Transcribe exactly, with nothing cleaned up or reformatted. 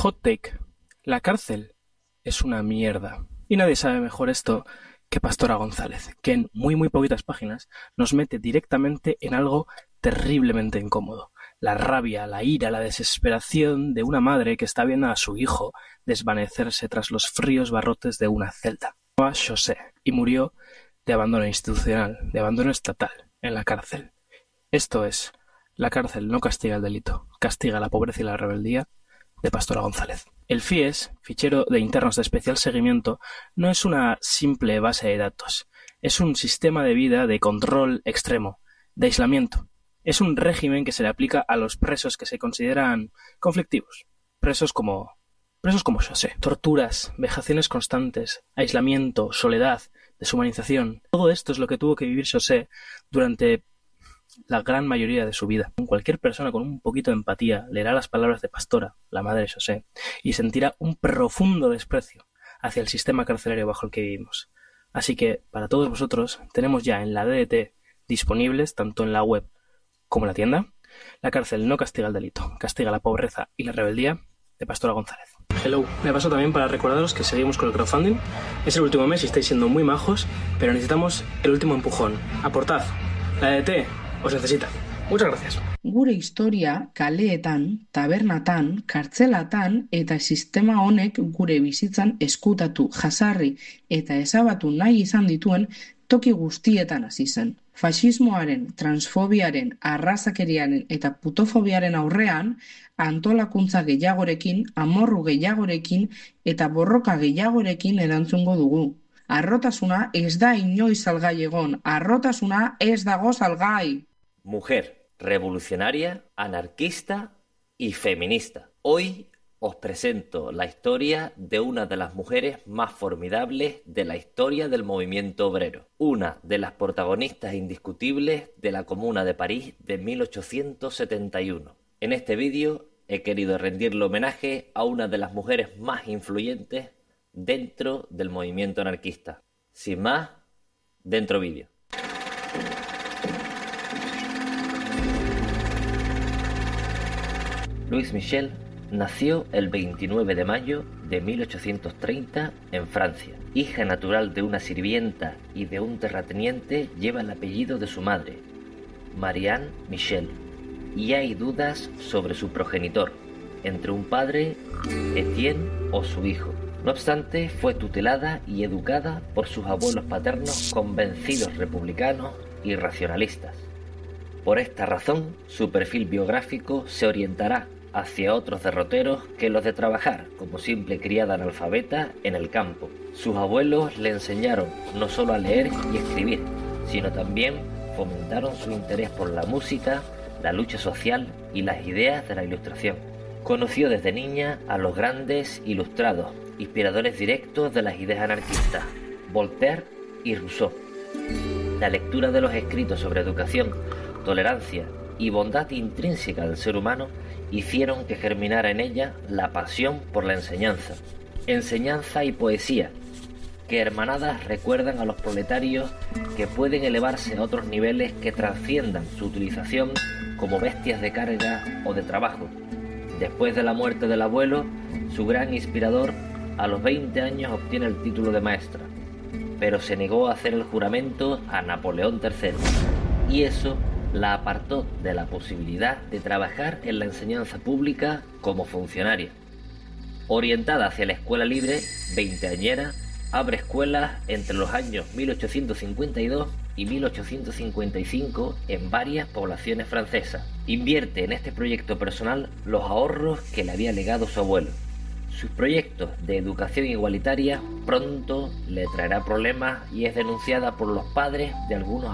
Hot take. La cárcel es una mierda. Y nadie sabe mejor esto que Pastora González, que en muy muy poquitas páginas nos mete directamente en algo terriblemente incómodo. La rabia, la ira, la desesperación de una madre que está viendo a su hijo desvanecerse tras los fríos barrotes de una celda. Se llamaba José y murió de abandono institucional, de abandono estatal, en la cárcel. Esto es, la cárcel no castiga el delito, castiga la pobreza y la rebeldía, de Pastora González. El FIES, Fichero de Internos de Especial Seguimiento, no es una simple base de datos, es un sistema de vida de control extremo, de aislamiento. Es un régimen que se le aplica a los presos que se consideran conflictivos, presos como presos como José. Torturas, vejaciones constantes, aislamiento, soledad, deshumanización. Todo esto es lo que tuvo que vivir José durante la gran mayoría de su vida. Cualquier persona con un poquito de empatía leerá las palabras de Pastora, la madre de José, y sentirá un profundo desprecio hacia el sistema carcelario bajo el que vivimos. Así que, para todos vosotros, tenemos ya en la D D T disponibles, tanto en la web como en la tienda, La cárcel no castiga el delito, castiga la pobreza y la rebeldía, de Pastora González. Hello, me paso también para recordaros que seguimos con el crowdfunding. Es el último mes y estáis siendo muy majos, pero necesitamos el último empujón. Aportad. La D D T os necesita. Muchas gracias. Gure historia kaleetan, tabernatan, kartzelatan eta sistema honek gure bizitzan eskutatu, jasarri eta ezabatu nahi izan dituen toki guztietan hasi zen. Faxismoaren, transfobiaren, arrazakeriaren eta putofobiaren aurrean antolakuntza gehiagorekin, amorru gehiagorekin eta borroka gehiagorekin erantzungo dugu. Arrotasuna ez da inoiz salgai egon, arrotasuna ez dago salgai. Mujer, revolucionaria, anarquista y feminista. Hoy os presento la historia de una de las mujeres más formidables de la historia del movimiento obrero. Una de las protagonistas indiscutibles de la Comuna de París de mil ochocientos setenta y uno. En este vídeo he querido rendirle homenaje a una de las mujeres más influyentes dentro del movimiento anarquista. Sin más, dentro vídeo. Louise Michel nació el veintinueve de mayo de mil ochocientos treinta en Francia. Hija natural de una sirvienta y de un terrateniente, lleva el apellido de su madre, Marianne Michel, y hay dudas sobre su progenitor, entre un padre, Etienne, o su hijo. No obstante, fue tutelada y educada por sus abuelos paternos convencidos republicanos y racionalistas. Por esta razón, su perfil biográfico se orientará hacia otros derroteros que los de trabajar como simple criada analfabeta en el campo. Sus abuelos le enseñaron no solo a leer y escribir, sino también fomentaron su interés por la música, la lucha social y las ideas de la Ilustración. Conoció desde niña a los grandes ilustrados, inspiradores directos de las ideas anarquistas, Voltaire y Rousseau. La lectura de los escritos sobre educación, tolerancia y bondad intrínseca del ser humano hicieron que germinara en ella la pasión por la enseñanza. Enseñanza y poesía, que hermanadas recuerdan a los proletarios que pueden elevarse a otros niveles que trasciendan su utilización como bestias de carga o de trabajo. Después de la muerte del abuelo, su gran inspirador a los veinte años obtiene el título de maestra, pero se negó a hacer el juramento a Napoleón tercero, y eso la apartó de la posibilidad de trabajar en la enseñanza pública como funcionaria. Orientada hacia la escuela libre, veinteañera, abre escuelas entre los años mil ochocientos cincuenta y dos y mil ochocientos cincuenta y cinco en varias poblaciones francesas. Invierte en este proyecto personal los ahorros que le había legado su abuelo. Sus proyectos de educación igualitaria pronto le traerá problemas y es denunciada por los padres de algunos